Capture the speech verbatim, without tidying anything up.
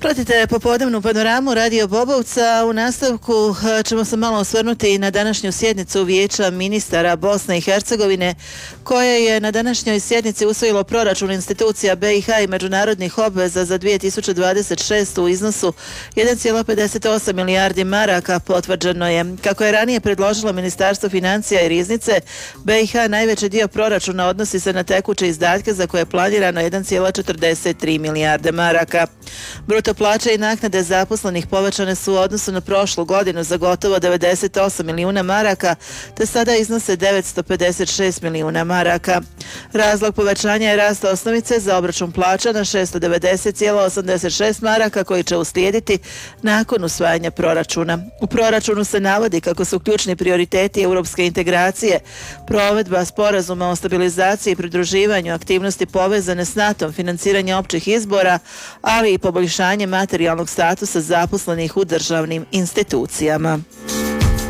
Pratite popodnevnu panoramu Radio Bobovca. U nastavku ćemo se malo osvrnuti na današnju sjednicu Vijeća ministara Bosne i Hercegovine, koje je na današnjoj sjednici usvojilo proračun institucija B i H i međunarodnih obveza za dvije tisuće dvadeset šestu u iznosu jedan zarez pedeset osam milijardi maraka. Potvrđeno je, kako je ranije predložilo Ministarstvo financija i riznice, B i H najveći dio proračuna odnosi se na tekuće izdatke za koje je planirano jedan zarez četrdeset tri milijarde maraka. Bruto plaće i naknade zaposlenih povećane su u odnosu na prošlu godinu za gotovo devedeset osam milijuna maraka, te sada iznose devetsto pedeset šest milijuna maraka. Razlog povećanja je rast osnovice za obračun plaća na šesto devedeset zarez osamdeset šest maraka, koji će uslijediti nakon usvajanja proračuna. U proračunu se navodi kako su ključni prioriteti europske integracije, provedba sporazuma o stabilizaciji i pridruživanju, aktivnosti povezane s NATO-om, financiranje općih izbora, ali i poboljšanje materijalnog statusa zaposlenih u državnim institucijama.